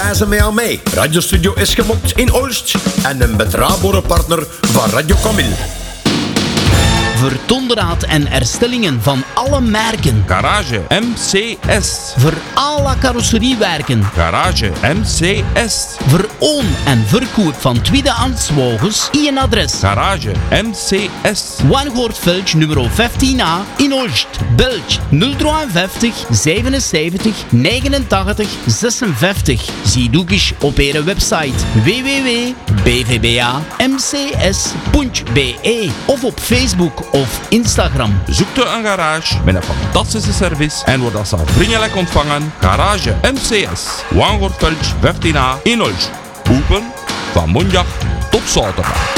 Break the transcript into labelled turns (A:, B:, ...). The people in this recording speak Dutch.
A: reizen mee aan mij. Radiostudio is gemokt in Olst en een betrouwbare partner van Radio Camille.
B: Voor onderhoud en herstellingen van alle merken.
C: Garage MCS.
B: Voor alle carrosseriewerken.
C: Garage MCS.
B: Voor oon- en verkoop van tweedehands wagens. Een adres.
C: Garage MCS.
B: Wangoortveld nummer 15A in Olst. Belg 053 77 89 56. Zie ook eens op hun website www.bvbamcs.be of op Facebook of Instagram.
C: Zoekt u een garage met een fantastische service en wordt als vriendelijk ontvangen. Garage MCS. Wangoortveld 15A in Olst. Open van maandag tot zaterdag.